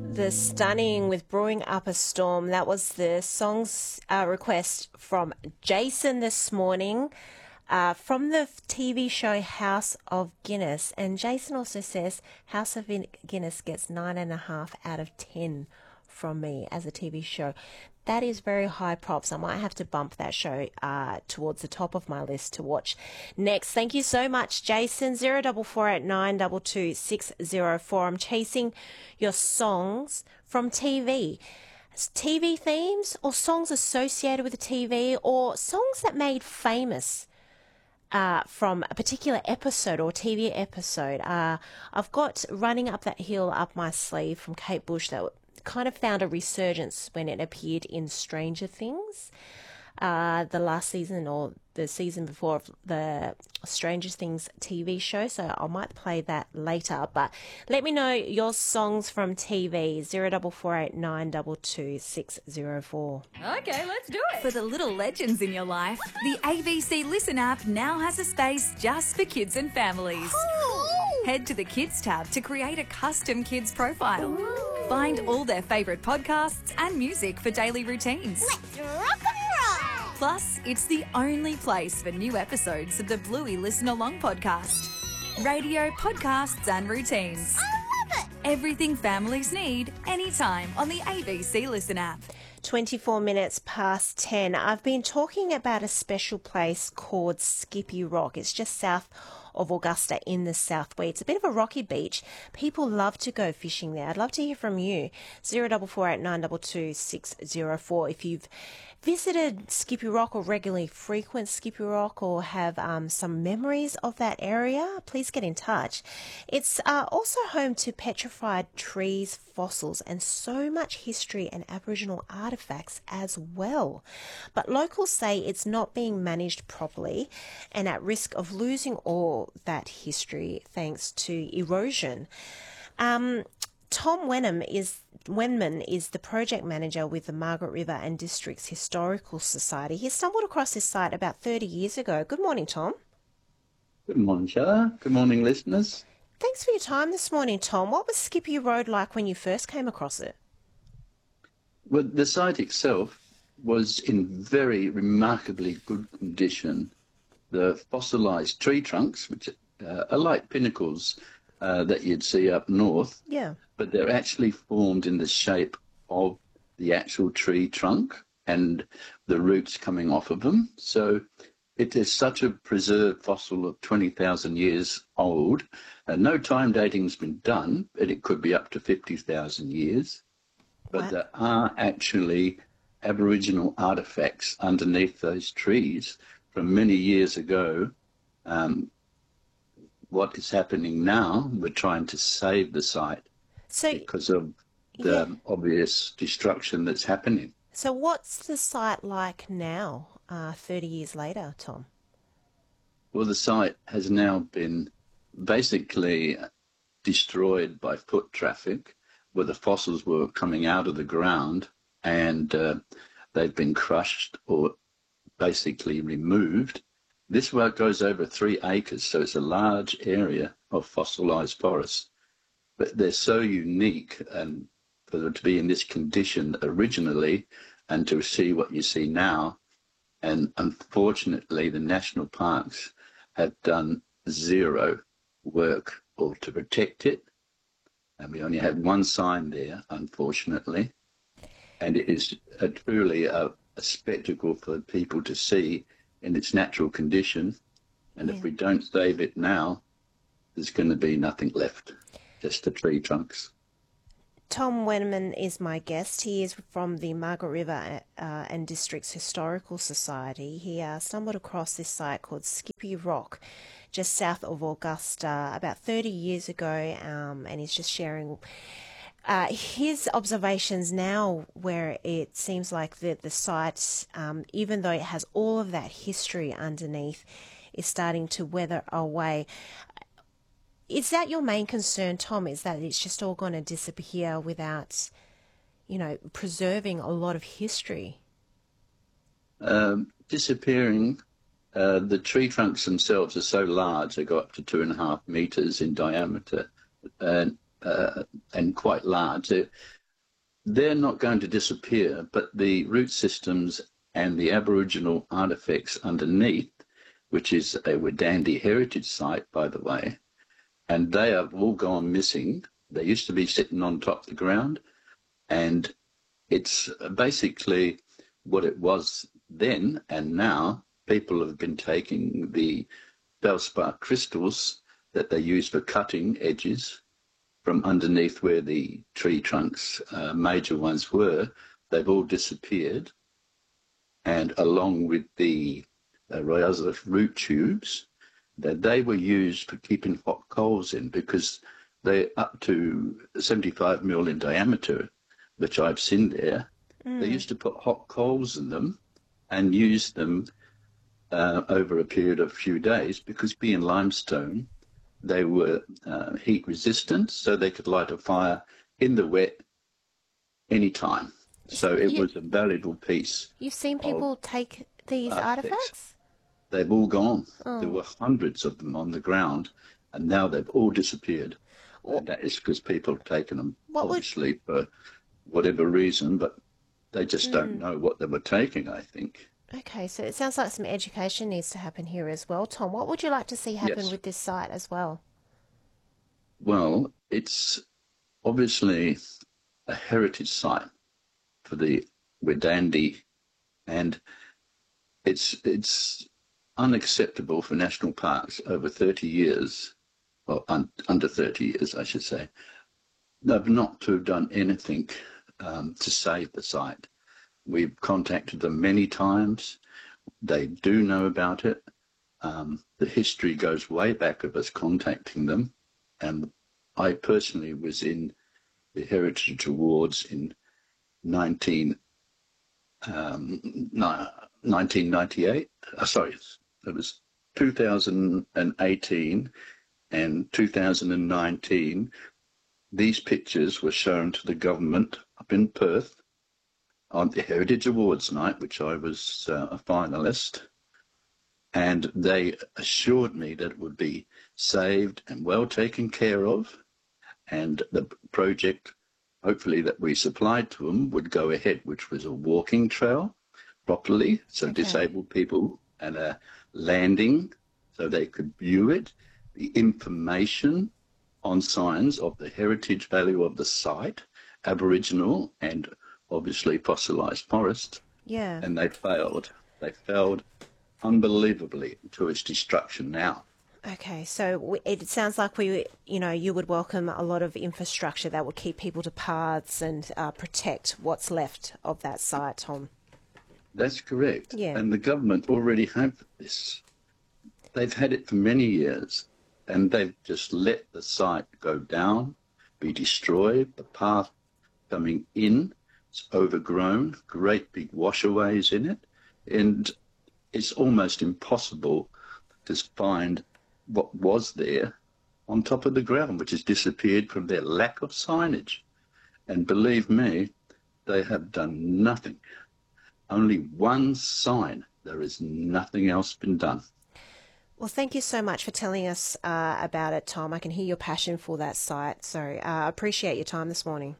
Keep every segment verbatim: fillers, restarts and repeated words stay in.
The Stunning with Brewing Up a Storm. That was the song's uh, request from Jason this morning uh, from the T V show House of Guinness. And Jason also says House of Guinness gets nine and a half out of ten from me as a T V show. That is very high props. I might have to bump that show uh, towards the top of my list to watch next. Thank you so much, Jason. Zero double four eight nine double two six zero four. I'm chasing your songs from T V. T V themes or songs associated with the T V or songs that made famous uh, from a particular episode or T V episode. Uh, I've got Running Up That Hill up my sleeve from Kate Bush that kind of found a resurgence when it appeared in Stranger Things, uh, the last season or the season before of the Stranger Things T V show. So I might play that later. But let me know your songs from T V. Zero double four eight nine double two six zero four. Okay, let's do it. For the little legends in your life, the A B C Listen app now has a space just for kids and families. Cool. Head to the Kids tab to create a custom kids profile. Find all their favourite podcasts and music for daily routines. Let's rock and roll. Plus, it's the only place for new episodes of the Bluey Listen Along podcast. Radio, podcasts and routines. I love it. Everything families need, anytime on the A B C Listen app. twenty-four minutes past ten. I've been talking about a special place called Skippy Rock. It's just south of Augusta in the Southwest. It's a bit of a rocky beach. People love to go fishing there. I'd love to hear from you. Zero double four eight nine double two six zero four. If you've visited Skippy Rock or regularly frequent Skippy Rock or have um, some memories of that area, please get in touch. It's uh, also home to petrified trees, fossils, and so much history and Aboriginal artefacts as well. But locals say it's not being managed properly and at risk of losing all that history thanks to erosion. Um, Tom Wenham is Wenman is the project manager with the Margaret River and Districts Historical Society. He stumbled across this site about thirty years ago. Good morning, Tom. Good morning, Shara. Good morning, listeners. Thanks for your time this morning, Tom. What was Skippy Road like when you first came across it? Well, the site itself was in very remarkably good condition. The fossilised tree trunks, which uh, are like pinnacles uh, that you'd see up north, Yeah. but they're actually formed in the shape of the actual tree trunk and the roots coming off of them. So it is such a preserved fossil of twenty thousand years old. Uh, no time dating's been done, but it could be up to fifty thousand years. But Wow. there are actually Aboriginal artefacts underneath those trees from many years ago. Um, what is happening now, we're trying to save the site So, because of the yeah. obvious destruction that's happening. So what's the site like now, uh, thirty years later, Tom? Well, the site has now been basically destroyed by foot traffic, where the fossils were coming out of the ground and uh, they've been crushed or basically removed. This work goes over three acres, so it's a large area of fossilised forest. But they're so unique, and for them to be in this condition originally and to see what you see now. And unfortunately, the national parks have done zero work or to protect it. And we only had one sign there, unfortunately. And it is a, truly a, a spectacle for people to see in its natural condition. And Yeah. if we don't save it now, there's going to be nothing left, just the tree trunks. Tom Wenman is my guest. He is from the Margaret River uh, and Districts Historical Society. He uh, stumbled across this site called Skippy Rock, just south of Augusta, about thirty years ago, um, and he's just sharing uh, his observations now, where it seems like the, the site, um, even though it has all of that history underneath, is starting to weather away. Is that your main concern, Tom, is that it's just all going to disappear without, you know, preserving a lot of history? Um, disappearing, uh, the tree trunks themselves are so large, they go up to two and a half metres in diameter and, uh, and quite large. They're, they're not going to disappear, but the root systems and the Aboriginal artefacts underneath, which is a Wadandi heritage site, by the way, and they have all gone missing. They used to be sitting on top of the ground, and it's basically what it was then, and now people have been taking the felspar crystals that they use for cutting edges from underneath where the tree trunks, uh, major ones were. They've all disappeared, and along with the uh, Rhizophus root tubes, that they were used for keeping hot coals in, because they're up to seventy-five mil in diameter, which I've seen there. Mm. They used to put hot coals in them and use them uh, over a period of a few days, because being limestone, they were uh, heat resistant, so they could light a fire in the wet anytime. So it you, was a valuable piece. You've seen people take these artifacts? artifacts? They've all gone. Oh. There were hundreds of them on the ground, and now they've all disappeared. Well, and that is because people have taken them, obviously, would... for whatever reason, but they just mm. don't know what they were taking, I think. Okay, so it sounds like some education needs to happen here as well. Tom, what would you like to see happen yes. with this site as well? Well, it's obviously a heritage site for the Wadandi, and it's it's unacceptable for national parks over thirty years, well, un, under thirty years, I should say, they've not to have done anything um, to save the site. We've contacted them many times. They do know about it. Um, the history goes way back of us contacting them. And I personally was in the Heritage Awards in nineteen, um, nineteen ninety-eight. Uh, sorry, it was two thousand eighteen and two thousand nineteen. These pictures were shown to the government up in Perth on the Heritage Awards night, which I was uh, a finalist, and they assured me that it would be saved and well taken care of, and the project, hopefully, that we supplied to them would go ahead, which was a walking trail properly, so okay. disabled people, and a landing so they could view it, the information on signs of the heritage value of the site, Aboriginal and obviously fossilised forest. Yeah. And they failed. They failed unbelievably to its destruction now. Okay, so it sounds like we, you know, you would welcome a lot of infrastructure that would keep people to paths and uh, protect what's left of that site, Tom. That's correct. Yeah. And the government already have this. They've had it for many years, and they've just let the site go down, be destroyed, the path coming in, it's overgrown, great big washaways in it, and it's almost impossible to find what was there on top of the ground, which has disappeared from their lack of signage. And believe me, they have done nothing. Only one sign. There is nothing else been done. Well, thank you so much for telling us uh, about it, Tom. I can hear your passion for that site, so I uh, appreciate your time this morning.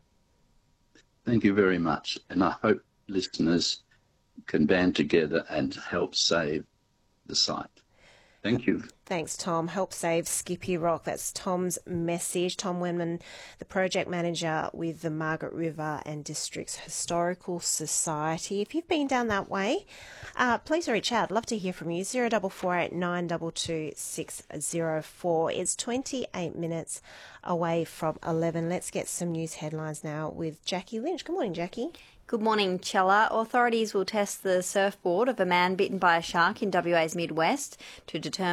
Thank you very much, and I hope listeners can band together and help save the site. Thank you. Thanks, Tom. Help save Skippy Rock. That's Tom's message. Tom Wenman, the project manager with the Margaret River and Districts Historical Society. If you've been down that way, uh, please reach out. I'd love to hear from you. zero four four eight nine two two six zero four. It's twenty-eight minutes away from eleven. Let's get some news headlines now with Jackie Lynch. Good morning, Jackie. Good morning, Chella. Authorities will test the surfboard of a man bitten by a shark in W A's Midwest to determine